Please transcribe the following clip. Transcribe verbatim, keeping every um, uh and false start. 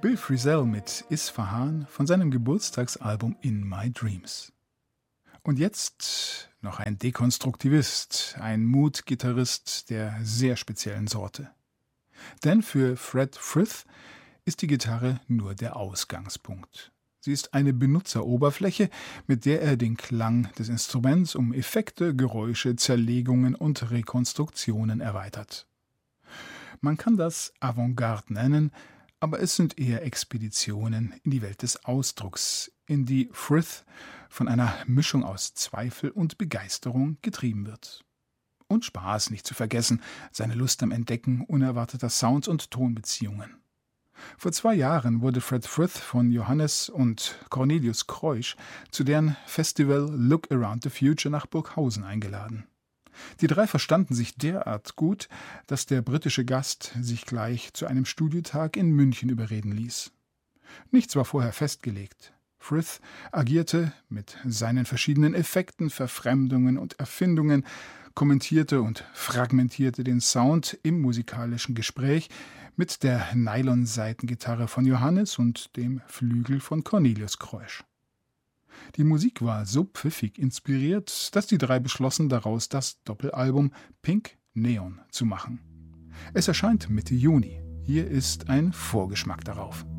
Phil Frisell mit Isfahan von seinem Geburtstagsalbum In My Dreams. Und jetzt noch ein Dekonstruktivist, ein Mood-Gitarrist der sehr speziellen Sorte. Denn für Fred Frith ist die Gitarre nur der Ausgangspunkt. Sie ist eine Benutzeroberfläche, mit der er den Klang des Instruments um Effekte, Geräusche, Zerlegungen und Rekonstruktionen erweitert. Man kann das Avantgarde nennen, aber es sind eher Expeditionen in die Welt des Ausdrucks, in die Frith von einer Mischung aus Zweifel und Begeisterung getrieben wird. Und Spaß nicht zu vergessen, seine Lust am Entdecken unerwarteter Sounds und Tonbeziehungen. Vor zwei Jahren wurde Fred Frith von Johannes und Cornelius Kreusch zu deren Festival Look Around the Future nach Burghausen eingeladen. Die drei verstanden sich derart gut, dass der britische Gast sich gleich zu einem Studiotag in München überreden ließ. Nichts war vorher festgelegt. Frith agierte mit seinen verschiedenen Effekten, Verfremdungen und Erfindungen, kommentierte und fragmentierte den Sound im musikalischen Gespräch mit der Nylon-Saitengitarre von Johannes und dem Flügel von Cornelius Kreusch. Die Musik war so pfiffig inspiriert, dass die drei beschlossen, daraus das Doppelalbum Pink Neon zu machen. Es erscheint Mitte Juni. Hier ist ein Vorgeschmack darauf.